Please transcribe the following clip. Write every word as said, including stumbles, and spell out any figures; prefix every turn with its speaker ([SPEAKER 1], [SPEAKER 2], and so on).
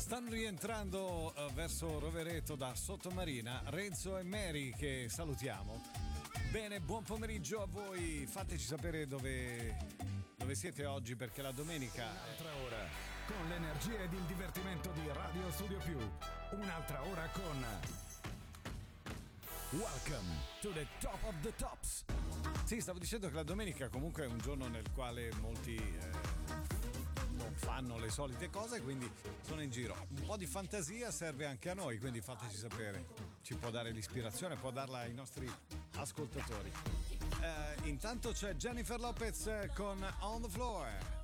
[SPEAKER 1] Stanno rientrando uh, verso Rovereto da Sottomarina Renzo e Mary, che salutiamo. Bene, buon pomeriggio a voi. Fateci sapere dove, dove siete oggi, perché la domenica
[SPEAKER 2] un'altra ora con l'energia ed il divertimento di Radio Studio Più. Un'altra ora con Welcome to the Top of the Tops.
[SPEAKER 1] Sì, stavo dicendo che la domenica comunque è un giorno nel quale molti eh, non fanno le solite cose, quindi sono in giro. Un po' di fantasia serve anche a noi, quindi fateci sapere. Ci può dare l'ispirazione, può darla ai nostri ascoltatori. Eh, intanto c'è Jennifer Lopez con On the Floor.